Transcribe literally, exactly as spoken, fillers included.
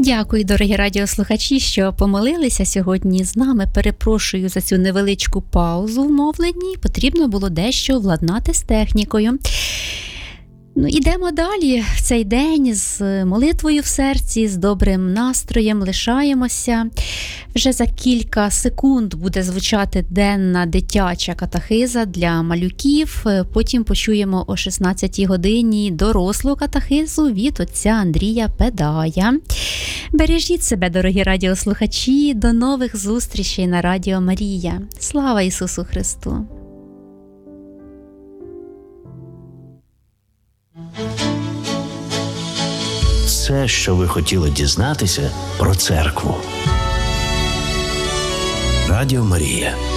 Дякую, дорогі радіослухачі, що помолилися сьогодні з нами. Перепрошую за цю невеличку паузу в мовленні. Потрібно було дещо владнати з технікою. Ну, ідемо далі в цей день з молитвою в серці, з добрим настроєм, лишаємося. Вже за кілька секунд буде звучати денна дитяча катахиза для малюків. Потім почуємо о шістнадцятій годині дорослу катахизу від отця Андрія Педая. Бережіть себе, дорогі радіослухачі. До нових зустрічей на Радіо Марія. Слава Ісусу Христу! Все, що ви хотіли дізнатися про церкву. Радіо Марія.